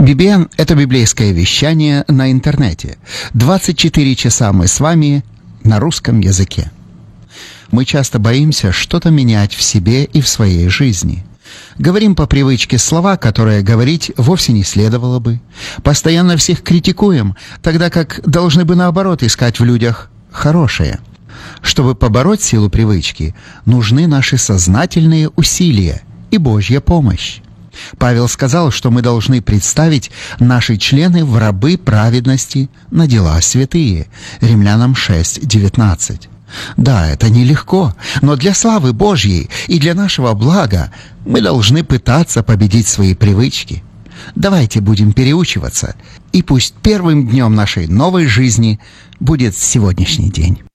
BBN — это библейское вещание на интернете. 24 часа мы с вами на русском языке. Мы часто боимся что-то менять в себе и в своей жизни. Говорим по привычке слова, которые говорить вовсе не следовало бы. Постоянно всех критикуем, тогда как должны бы наоборот искать в людях хорошее. Чтобы побороть силу привычки, нужны наши сознательные усилия и Божья помощь. Павел сказал, что мы должны представить наши члены в рабы праведности на дела святые. Римлянам 6:19. Да, это нелегко, но для славы Божьей и для нашего блага мы должны пытаться победить свои привычки. Давайте будем переучиваться, и пусть первым днем нашей новой жизни будет сегодняшний день.